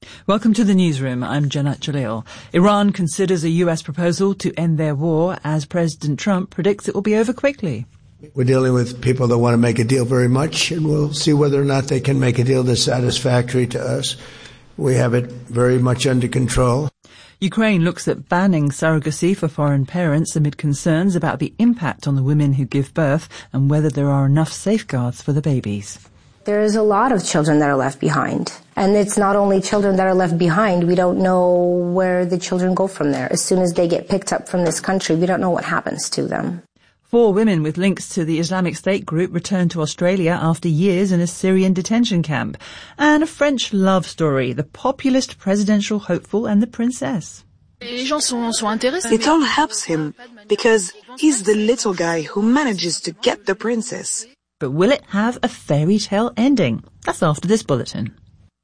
Welcome to the newsroom. I'm Janat Jalil. Iran considers a US proposal to end their war as President Trump predicts it will be over quickly. We're dealing with people that want to make a deal very much, and we'll see whether or not they can make a deal that's satisfactory to us. We have it very much under control. Ukraine looks at banning surrogacy for foreign parents amid concerns about the impact on the women who give birth and whether there are enough safeguards for the babies. There is a lot of children that are left behind. And it's not only children that are left behind. We don't know where the children go from there. As soon as they get picked up from this country, we don't know what happens to them. 4 women with links to the Islamic State group returned to Australia after years in a Syrian detention camp. And a French love story, the populist presidential hopeful and the princess. It all helps him because he's the little guy who manages to get the princess. But will it have a fairy tale ending? That's after this bulletin.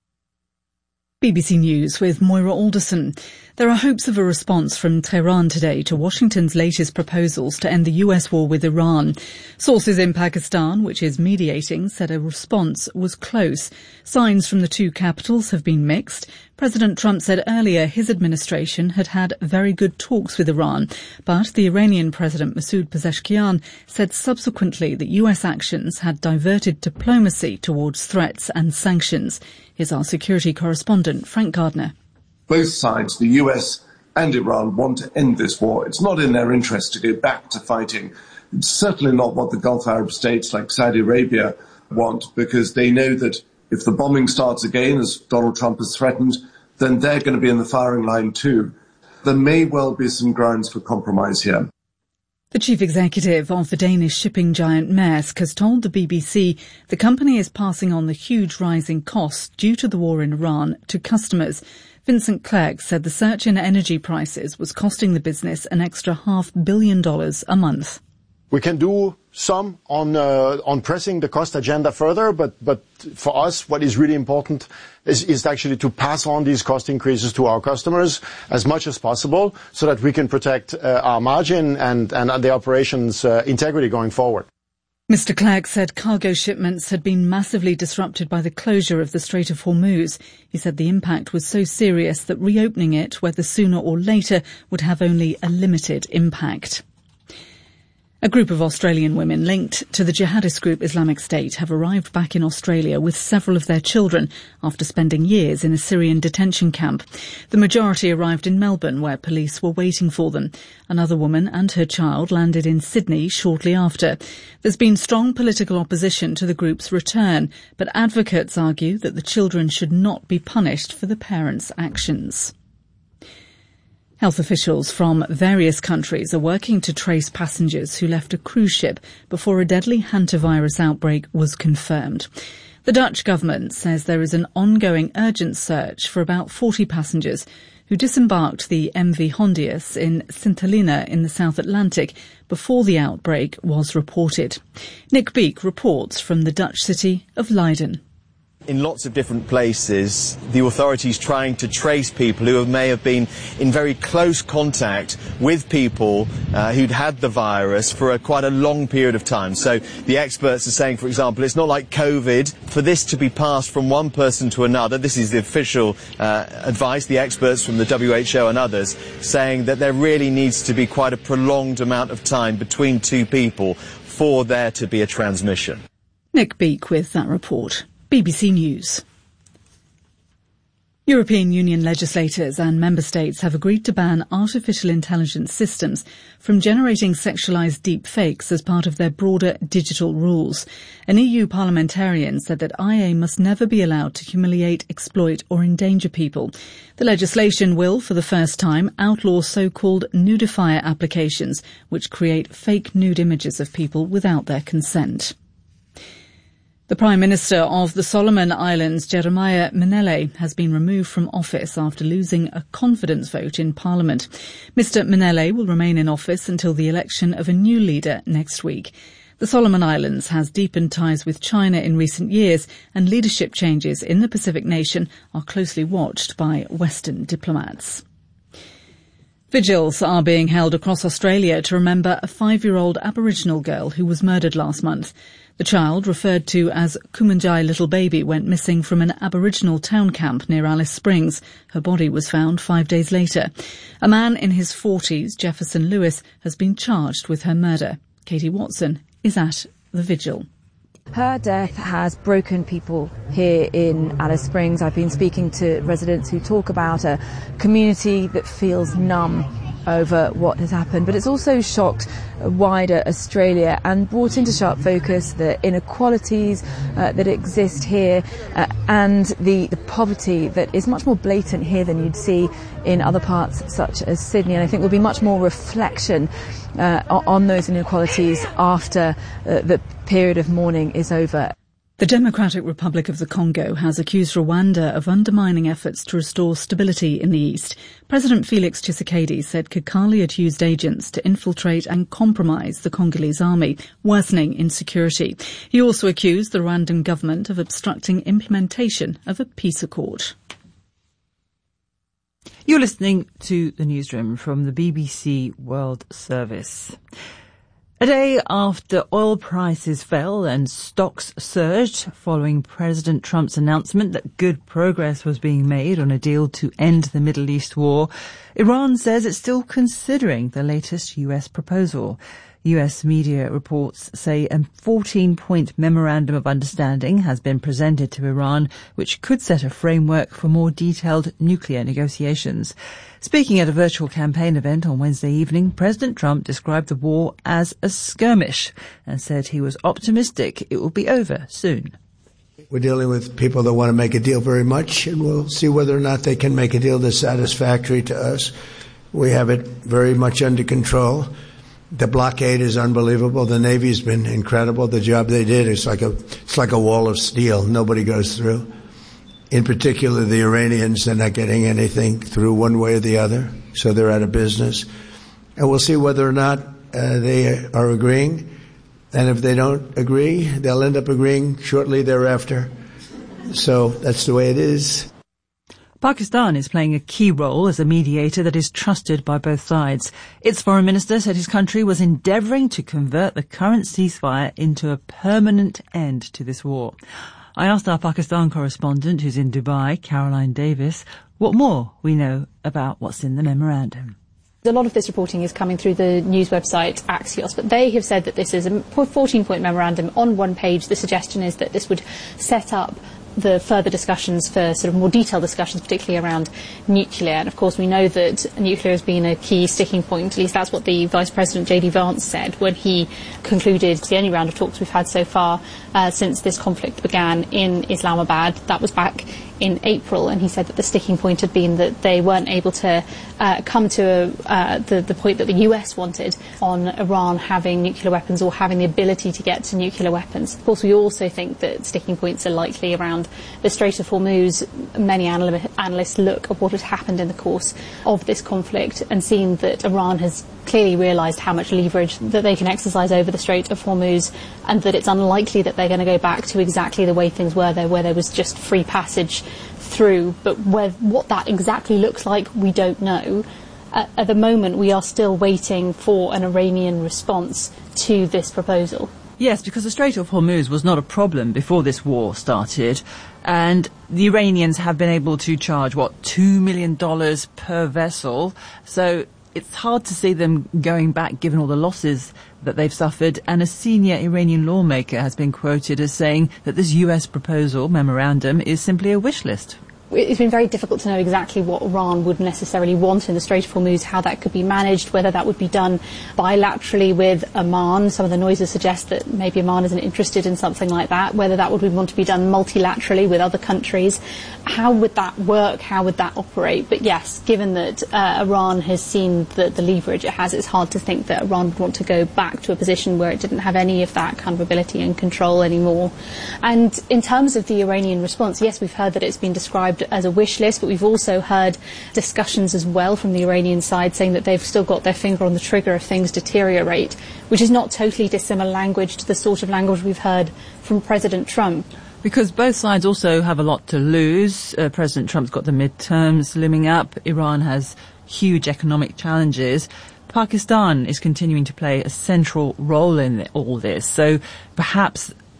BBC News with Moira Alderson. There are hopes of a response from Tehran today to Washington's latest proposals to end the US war with Iran. Sources in Pakistan, which is mediating, said a response was close. Signs from the two capitals have been mixed. President Trump said earlier his administration had had very good talks with Iran, but the Iranian President Masoud Pezeshkian said subsequently that US actions had diverted diplomacy towards threats and sanctions. Here's our security correspondent, Frank Gardner. Both sides, the US and Iran, want to end this war. It's not in their interest to go back to fighting. It's certainly not what the Gulf Arab states like Saudi Arabia want, because they know that if the bombing starts again, as Donald Trump has threatened, then they're going to be in the firing line too. There may well be some grounds for compromise here. The chief executive of the Danish shipping giant Maersk has told the BBC the company is passing on the huge rising costs due to the war in Iran to customers. Vincent Clerc said the surge in energy prices was costing the business an extra $500 million a month. We can do some on pressing the cost agenda further, but for us, what is really important is actually to pass on these cost increases to our customers as much as possible so that we can protect our margin and the operations integrity going forward. Mr. Clerc said cargo shipments had been massively disrupted by the closure of the Strait of Hormuz. He said the impact was so serious that reopening it, whether sooner or later, would have only a limited impact. A group of Australian women linked to the jihadist group Islamic State have arrived back in Australia with several of their children after spending years in a Syrian detention camp. The majority arrived in Melbourne, where police were waiting for them. Another woman and her child landed in Sydney shortly after. There's been strong political opposition to the group's return, but advocates argue that the children should not be punished for the parents' actions. Health officials from various countries are working to trace passengers who left a cruise ship before a deadly hantavirus outbreak was confirmed. The Dutch government says there is an ongoing urgent search for about 40 passengers who disembarked the MV Hondius in Sint Helena in the South Atlantic before the outbreak was reported. Nick Beek reports from the Dutch city of Leiden. In lots of different places, the authorities trying to trace people who may have been in very close contact with people who'd had the virus for quite a long period of time. So the experts are saying, for example, it's not like COVID. For this to be passed from one person to another, this is the official advice, the experts from the WHO and others, saying that there really needs to be quite a prolonged amount of time between two people for there to be a transmission. Nick Beek with that report. BBC News. European Union legislators and member states have agreed to ban artificial intelligence systems from generating sexualised deep fakes as part of their broader digital rules. An EU parliamentarian said that IA must never be allowed to humiliate, exploit or endanger people. The legislation will, for the first time, outlaw so-called nudifier applications, which create fake nude images of people without their consent. The Prime Minister of the Solomon Islands, Jeremiah Manele, has been removed from office after losing a confidence vote in Parliament. Mr Manele will remain in office until the election of a new leader next week. The Solomon Islands has deepened ties with China in recent years, and leadership changes in the Pacific nation are closely watched by Western diplomats. Vigils are being held across Australia to remember a 5-year-old Aboriginal girl who was murdered last month. The child, referred to as Kumanjai Little Baby, went missing from an Aboriginal town camp near Alice Springs. Her body was found 5 days later. A man in his 40s, Jefferson Lewis, has been charged with her murder. Katie Watson is at the vigil. Her death has broken people here in Alice Springs. I've been speaking to residents who talk about a community that feels numb over what has happened, but it's also shocked wider Australia and brought into sharp focus the inequalities that exist here and the poverty that is much more blatant here than you'd see in other parts such as Sydney. And I think there'll be much more reflection on those inequalities after the period of mourning is over. The Democratic Republic of the Congo has accused Rwanda of undermining efforts to restore stability in the east. President Felix Tshisekedi said Kigali had used agents to infiltrate and compromise the Congolese army, worsening insecurity. He also accused the Rwandan government of obstructing implementation of a peace accord. You're listening to the newsroom from the BBC World Service. A day after oil prices fell and stocks surged following President Trump's announcement that good progress was being made on a deal to end the Middle East war, Iran says it's still considering the latest US proposal. US media reports say a 14-point memorandum of understanding has been presented to Iran, which could set a framework for more detailed nuclear negotiations. Speaking at a virtual campaign event on Wednesday evening, President Trump described the war as a skirmish and said he was optimistic it will be over soon. We're dealing with people that want to make a deal very much, and we'll see whether or not they can make a deal that's satisfactory to us. We have it very much under control. The blockade is unbelievable. The Navy's been incredible. The job they did is like a wall of steel. Nobody goes through. In particular, the Iranians, they're not getting anything through one way or the other, so they're out of business. And we'll see whether or not they are agreeing. And if they don't agree, they'll end up agreeing shortly thereafter. So that's the way it is. Pakistan is playing a key role as a mediator that is trusted by both sides. Its foreign minister said his country was endeavouring to convert the current ceasefire into a permanent end to this war. I asked our Pakistan correspondent, who's in Dubai, Caroline Davis, what more we know about what's in the memorandum. A lot of this reporting is coming through the news website Axios, but they have said that this is a 14-point memorandum on one page. The suggestion is that this would set up the further discussions for sort of more detailed discussions, particularly around nuclear. And of course, we know that nuclear has been a key sticking point. At least that's what the Vice President J.D. Vance said when he concluded the only round of talks we've had so far since this conflict began in Islamabad. That was back in April, and he said that the sticking point had been that they weren't able to come to the point that the US wanted on Iran having nuclear weapons or having the ability to get to nuclear weapons. Of course, we also think that sticking points are likely around the Strait of Hormuz. Many analysts look at what has happened in the course of this conflict and seen that Iran has clearly realised how much leverage that they can exercise over the Strait of Hormuz, and that it's unlikely that they're going to go back to exactly the way things were there, where there was just free passage through. But what that exactly looks like, we don't know. At the moment, we are still waiting for an Iranian response to this proposal. Yes, because the Strait of Hormuz was not a problem before this war started, and the Iranians have been able to charge, $2 million per vessel. So it's hard to see them going back given all the losses that they've suffered. And a senior Iranian lawmaker has been quoted as saying that this US proposal, memorandum, is simply a wish list. It's been very difficult to know exactly what Iran would necessarily want in the Strait of Hormuz, how that could be managed, whether that would be done bilaterally with Oman. Some of the noises suggest that maybe Oman isn't interested in something like that, whether that would want to be done multilaterally with other countries. How would that work? How would that operate? But yes, given that Iran has seen the leverage it has, it's hard to think that Iran would want to go back to a position where it didn't have any of that kind of ability and control anymore. And in terms of the Iranian response, yes, we've heard that it's been described as a wish list, but we've also heard discussions as well from the Iranian side saying that they've still got their finger on the trigger if things deteriorate, which is not totally dissimilar language to the sort of language we've heard from President Trump. Because both sides also have a lot to lose. President Trump's got the midterms looming up. Iran has huge economic challenges. Pakistan is continuing to play a central role in all this. So perhaps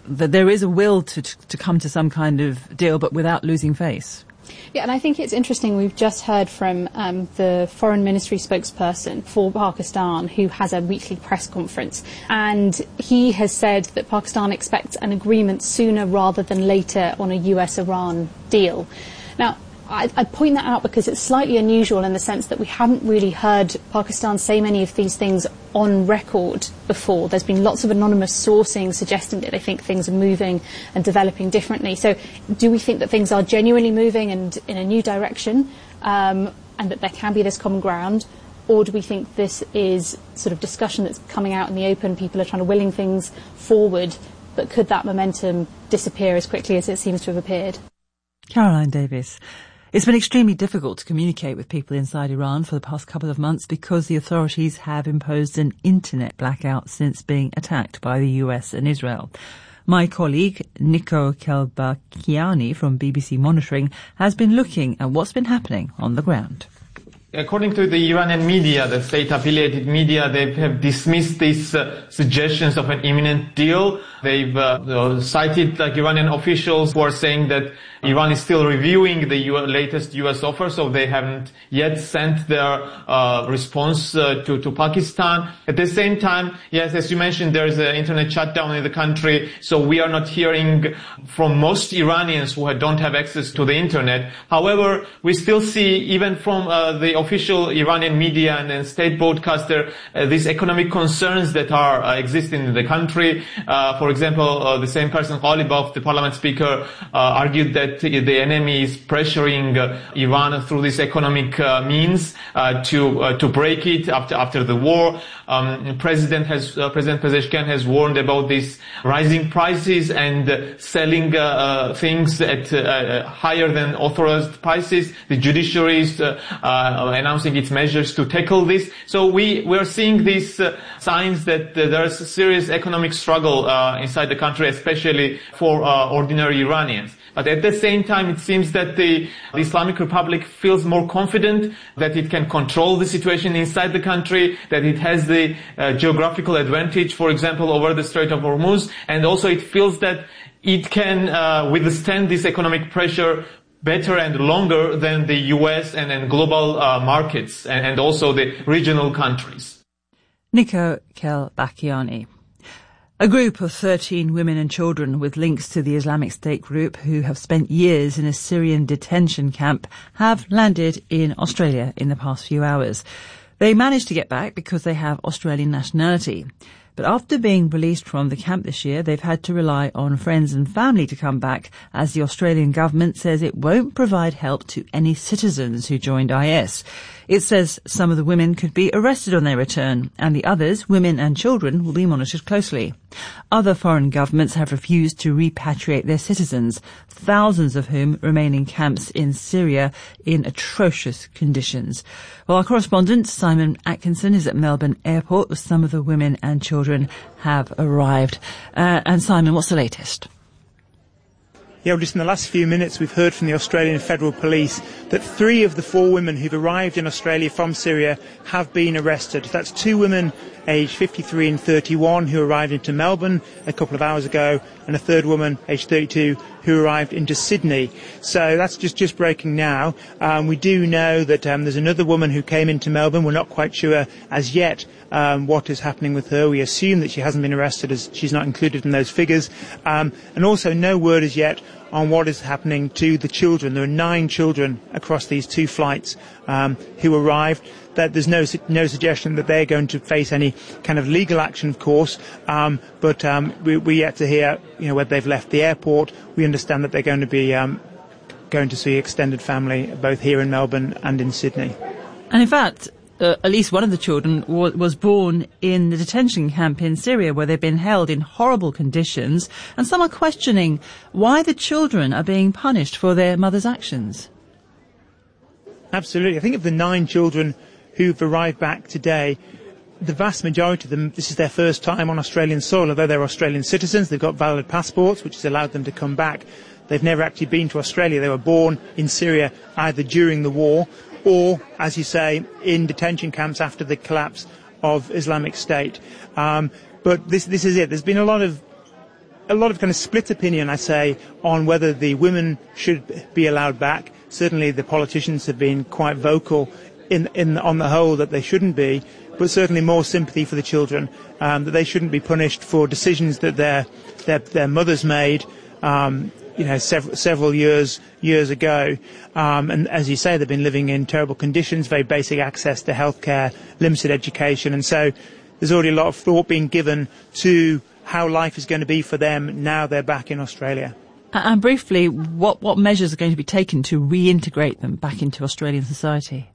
that there is a will to come to some kind of deal, but without losing face. Yeah, and I think it's interesting. We've just heard from the Foreign Ministry spokesperson for Pakistan, who has a weekly press conference, and he has said that Pakistan expects an agreement sooner rather than later on a US-Iran deal. Now, I point that out because it's slightly unusual in the sense that we haven't really heard Pakistan say many of these things on record before. There's been lots of anonymous sourcing suggesting that they think things are moving and developing differently. So do we think that things are genuinely moving and in a new direction, and that there can be this common ground? Or do we think this is sort of discussion that's coming out in the open, people are trying to willing things forward, but could that momentum disappear as quickly as it seems to have appeared? Caroline Davis. It's been extremely difficult to communicate with people inside Iran for the past couple of months because the authorities have imposed an internet blackout since being attacked by the US and Israel. My colleague, Nico Kelbakiani from BBC Monitoring, has been looking at what's been happening on the ground. According to the Iranian media, the state-affiliated media, they have dismissed these suggestions of an imminent deal. They've cited Iranian officials who are saying that Iran is still reviewing the latest US offer, so they haven't yet sent their response to Pakistan. At the same time, yes, as you mentioned, there is an internet shutdown in the country, so we are not hearing from most Iranians who don't have access to the internet. However, we still see, even from the official Iranian media and state broadcaster, these economic concerns that are existing in the country. For example, the same person, Ghalibaf, the parliament speaker, argued that the enemy is pressuring Iran through this economic means to break it after the war. President Pezeshkian has warned about these rising prices and selling things at higher than authorized prices. The judiciary is announcing its measures to tackle this. So we are seeing these signs that there is a serious economic struggle inside the country, especially for ordinary Iranians. But at the same time, it seems that the Islamic Republic feels more confident that it can control the situation inside the country, that it has the geographical advantage, for example, over the Strait of Hormuz, and also it feels that it can withstand this economic pressure better and longer than the US and global markets and also the regional countries. Nico Kelbakiani. A group of 13 women and children with links to the Islamic State group who have spent years in a Syrian detention camp have landed in Australia in the past few hours. They managed to get back because they have Australian nationality. But after being released from the camp this year, they've had to rely on friends and family to come back, as the Australian government says it won't provide help to any citizens who joined IS. It says some of the women could be arrested on their return, and the others, women and children, will be monitored closely. Other foreign governments have refused to repatriate their citizens, thousands of whom remain in camps in Syria in atrocious conditions. Well, our correspondent, Simon Atkinson, is at Melbourne Airport with some of the women and children have arrived. And Simon, what's the latest? Yeah, well, just in the last few minutes, we've heard from the Australian Federal Police that 3 of the 4 women who've arrived in Australia from Syria have been arrested. That's 2 women aged 53 and 31 who arrived into Melbourne a couple of hours ago, and a 3rd woman aged 32 who arrived into Sydney. So that's just breaking now. We do know that there's another woman who came into Melbourne. We're not quite sure as yet what is happening with her. We assume that she hasn't been arrested, as she's not included in those figures. And also no word as yet on what is happening to the children. There are 9 children across these 2 flights who arrived. That there's no suggestion that they're going to face any kind of legal action, of course, but we're yet to hear, whether they've left the airport. We understand that they're going to be going to see extended family both here in Melbourne and in Sydney. And in fact, at least one of the children was born in the detention camp in Syria, where they've been held in horrible conditions, and some are questioning why the children are being punished for their mother's actions. Absolutely. I think of the 9 children who've arrived back today, the vast majority of them, this is their first time on Australian soil. Although they're Australian citizens, they've got valid passports, which has allowed them to come back. They've never actually been to Australia. They were born in Syria either during the war or, as you say, in detention camps after the collapse of Islamic State. But this is it. There's been a lot of a lot of kind of split opinion, I say, on whether the women should be allowed back. Certainly the politicians have been quite vocal on the whole that they shouldn't be, but certainly more sympathy for the children, that they shouldn't be punished for decisions that their mothers made, several years ago. And as you say, they've been living in terrible conditions, very basic access to healthcare, limited education, and so there's already a lot of thought being given to how life is going to be for them now they're back in Australia. And briefly, what measures are going to be taken to reintegrate them back into Australian society?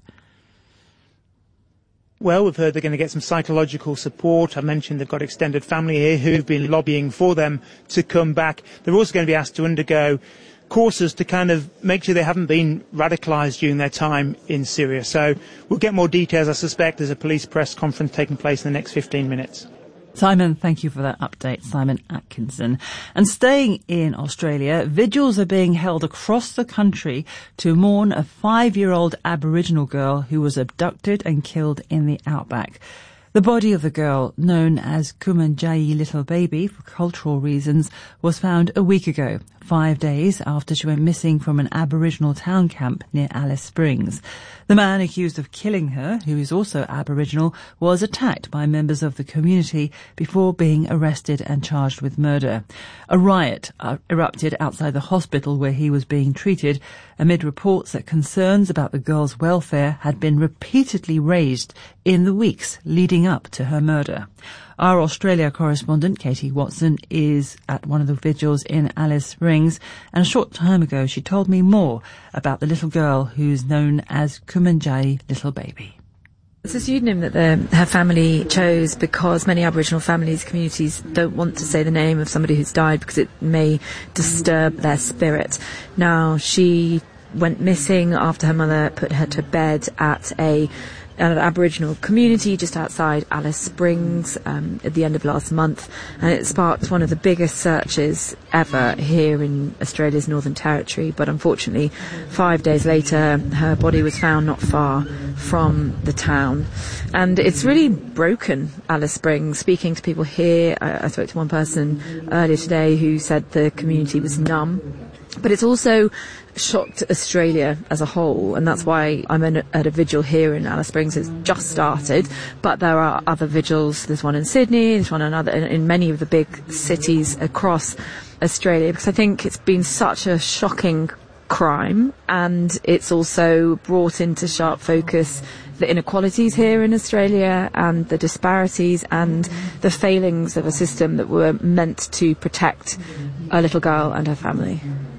Well, we've heard they're going to get some psychological support. I mentioned they've got extended family here who've been lobbying for them to come back. They're also going to be asked to undergo courses to kind of make sure they haven't been radicalised during their time in Syria. So we'll get more details, I suspect. There's a police press conference taking place in the next 15 minutes. Simon, thank you for that update, Simon Atkinson. And staying in Australia, vigils are being held across the country to mourn a 5-year-old Aboriginal girl who was abducted and killed in the outback. The body of the girl, known as Kumanjayi Little Baby for cultural reasons, was found a week ago, 5 days after she went missing from an Aboriginal town camp near Alice Springs. The man accused of killing her, who is also Aboriginal, was attacked by members of the community before being arrested and charged with murder. A riot erupted outside the hospital where he was being treated amid reports that concerns about the girl's welfare had been repeatedly raised in the weeks leading up to her murder. Our Australia correspondent, Katie Watson, is at one of the vigils in Alice Springs, and a short time ago she told me more about the little girl who's known as Kumanjayi Little Baby. It's a pseudonym that her family chose because many Aboriginal communities don't want to say the name of somebody who's died because it may disturb their spirit. Now, she went missing after her mother put her to bed at an Aboriginal community just outside Alice Springs at the end of last month, and it sparked one of the biggest searches ever here in Australia's Northern Territory. But unfortunately, 5 days later, her body was found not far from the town, and it's really broken Alice Springs. Speaking to people here, I spoke to one person earlier today who said the community was numb, but it's also shocked Australia as a whole, and that's why I'm at a vigil here in Alice Springs. It's just started, but there are other vigils. There's one in Sydney, there's one in many of the big cities across Australia, because I think it's been such a shocking crime, and it's also brought into sharp focus the inequalities here in Australia and the disparities and the failings of a system that were meant to protect a little girl and her family.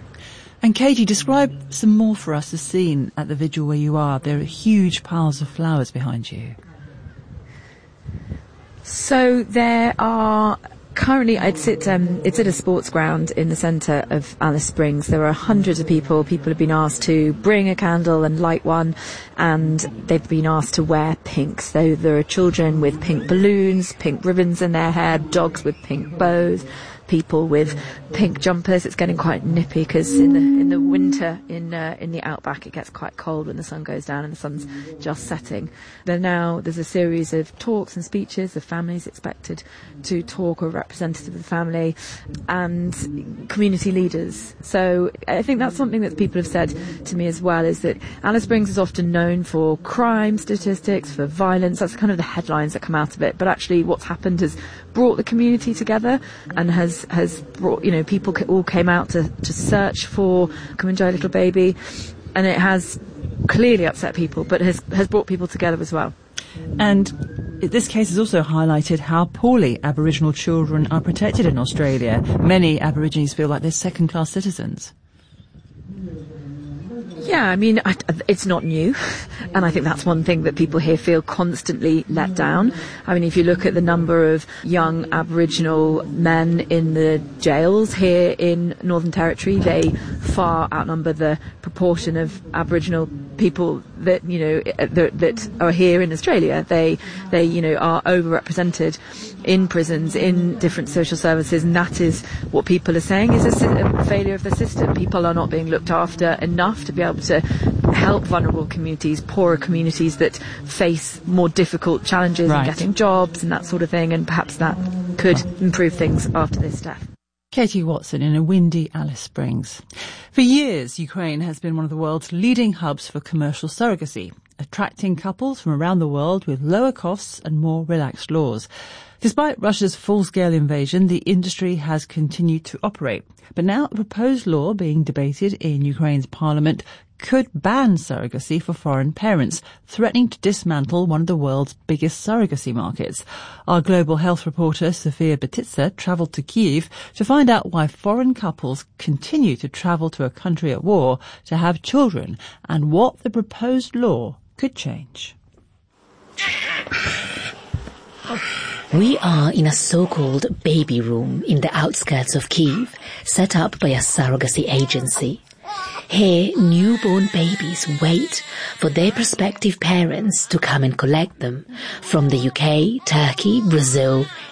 And Katie, describe some more for us the scene at the vigil where you are. There are huge piles of flowers behind you. So there are currently, it's at a sports ground in the centre of Alice Springs. There are hundreds of people. People have been asked to bring a candle and light one, and they've been asked to wear pink. So there are children with pink balloons, pink ribbons in their hair, dogs with pink bows, people with pink jumpers. It's getting quite nippy because in the winter in the outback it gets quite cold when the sun goes down and the sun's just setting. There's a series of talks and speeches. The family's expected to talk, or representative of the family, and community leaders. So I think that's something that people have said to me as well, is that Alice Springs is often known for crime statistics, for violence. That's kind of the headlines that come out of it. But actually what's happened has brought the community together and has brought, people all came out to search for Kumanjayi Little Baby, and it has clearly upset people, but has brought people together as well. And this case has also highlighted how poorly Aboriginal children are protected in Australia. Many Aborigines feel like they're second-class citizens. Yeah, I mean, it's not new, and I think that's one thing that people here feel constantly let down. I mean, if you look at the number of young Aboriginal men in the jails here in Northern Territory, they far outnumber the proportion of Aboriginal people that that are here in Australia. They are overrepresented in prisons, in different social services, and that is what people are saying is a failure of the system. People are not being looked after enough to be able to help vulnerable communities, poorer communities that face more difficult challenges in getting jobs and that sort of thing, and perhaps that could improve things after this death. Katie Watson in a windy Alice Springs. For years, Ukraine has been one of the world's leading hubs for commercial surrogacy, attracting couples from around the world with lower costs and more relaxed laws. Despite Russia's full-scale invasion, the industry has continued to operate. But now a proposed law being debated in Ukraine's parliament could ban surrogacy for foreign parents, threatening to dismantle one of the world's biggest surrogacy markets. Our global health reporter, Sofia Betitsa, travelled to Kyiv to find out why foreign couples continue to travel to a country at war to have children and what the proposed law could change. We are in a so-called baby room in the outskirts of Kyiv, set up by a surrogacy agency. Here, newborn babies wait for their prospective parents to come and collect them from the UK, Turkey, Brazil